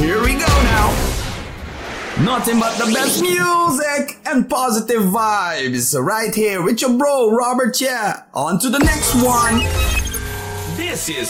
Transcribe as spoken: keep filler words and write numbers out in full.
Here we go now. Nothing but the best music and positive vibes right here with your bro Robert. Yeah, on to the next one. This is